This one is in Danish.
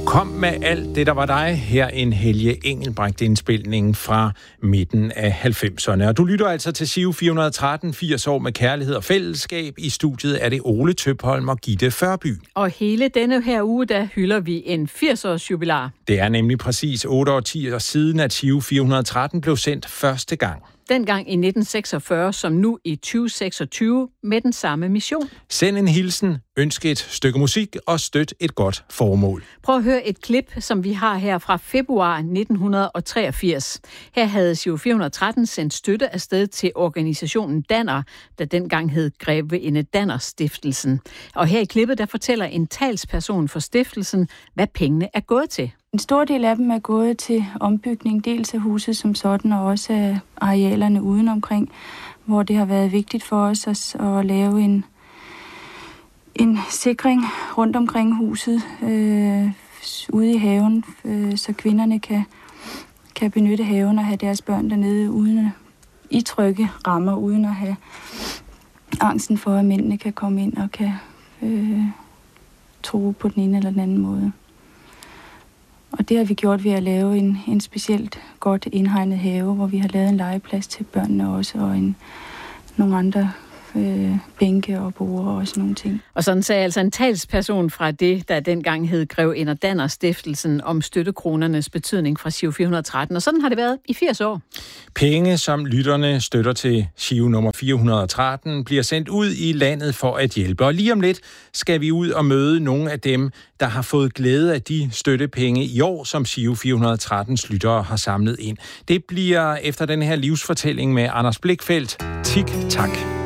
Kom med alt det, der var dig. Her en Helge Engelbrecht indspilning fra midten af 90'erne. Og du lytter altså til Giro 413, 80 år med kærlighed og fællesskab. I studiet er det Ole Tøpholm og Gitte Førby. Og hele denne her uge, der hylder vi en 80-års jubilar. Det er nemlig præcis 8 årtier siden, at Giro 413 blev sendt første gang. Dengang i 1946, som nu i 2026, med den samme mission. Send en hilsen, ønsk et stykke musik og støt et godt formål. Prøv at høre et klip, som vi har her fra februar 1983. Her havde Giro 413 sendt støtte afsted til organisationen Danner, der dengang hed Grevinde Danner Stiftelsen. Og her i klippet, der fortæller en talsperson for stiftelsen, hvad pengene er gået til. En stor del af dem er gået til ombygning, dels af huset som sådan, og også af arealerne udenomkring, hvor det har været vigtigt for os at lave en sikring rundt omkring huset ude i haven, så kvinderne kan benytte haven og have deres børn dernede uden i trygge rammer, uden at have angsten for, at mændene kan komme ind og kan true på den ene eller den anden måde. Og det har vi gjort ved at lave en specielt godt indhegnet have, hvor vi har lavet en legeplads til børnene også, og nogle andre bænke og borde og sådan nogle ting. Og sådan sagde altså en talsperson fra det, der dengang hed Grevinde Danner Stiftelsen, om støttekronernes betydning fra Giro 413. Og sådan har det været i 80 år. Penge, som lytterne støtter til Giro nummer 413, bliver sendt ud i landet for at hjælpe. Og lige om lidt skal vi ud og møde nogle af dem, der har fået glæde af de støttepenge i år, som Giro 413's lyttere har samlet ind. Det bliver efter den her livsfortælling med Anders Blichfeldt. Tik tak.